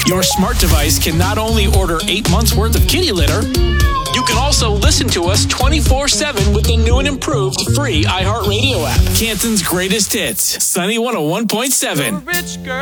Your smart device can not only order 8 months worth of kitty litter, you can also listen to us 24/7 with the new and improved free iHeartRadio app. Canton's greatest hits, Sunny 101.7.